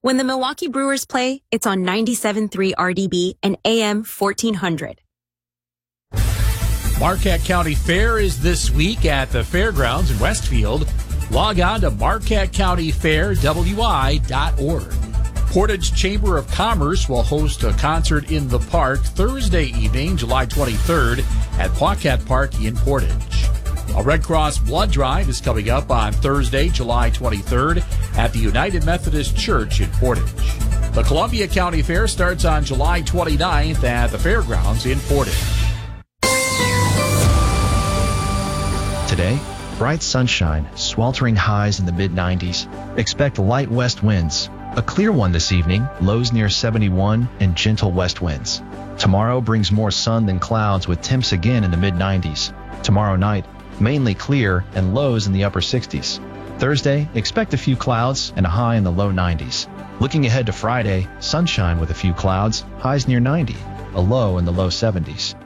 When the Milwaukee Brewers play, it's on 97.3 RDB and AM 1400. Marquette County Fair is this week at the fairgrounds in Westfield. Log on to MarquetteCountyFairWI.org. Portage Chamber of Commerce will host a concert in the park Thursday evening, July 23rd at Paquette Park in Portage. A Red Cross blood drive is coming up on Thursday, July 23rd at the United Methodist Church in Portage. The Columbia County Fair starts on July 29th at the fairgrounds in Portage. Today, bright sunshine, sweltering highs in the mid-90s. Expect light west winds. A clear one this evening, lows near 71, and gentle west winds. Tomorrow brings more sun than clouds with temps again in the mid-90s. Tomorrow night, mainly clear and lows in the upper 60s. Thursday, expect a few clouds and a high in the low 90s. Looking ahead to Friday, sunshine with a few clouds, highs near 90, a low in the low 70s.